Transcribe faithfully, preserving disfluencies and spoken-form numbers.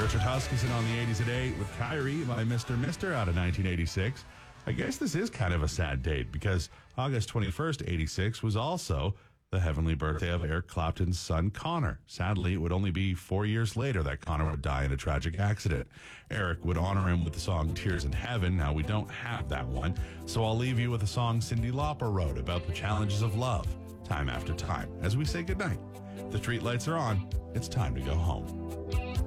Richard Huskisson on the eighties at eight with Kyrie by Mister Mister out of nineteen eighty-six. I guess this is kind of a sad date because August twenty-first, eighty-six was also the heavenly birthday of Eric Clapton's son, Connor. Sadly, it would only be four years later that Connor would die in a tragic accident. Eric would honor him with the song Tears in Heaven. Now, we don't have that one, so I'll leave you with a song Cyndi Lauper wrote about the challenges of love, time after time, as we say goodnight. The streetlights are on. It's time to go home.